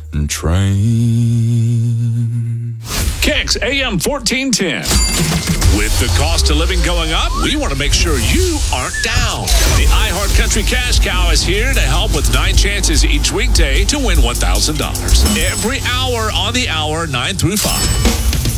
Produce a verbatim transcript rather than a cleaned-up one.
train. Kicks A M fourteen ten. With the cost of living going up, we want to make sure you aren't down. The iHeart Country Cash Cow is here to help with nine chances each weekday to win one thousand dollars. Every hour on the hour, nine through five.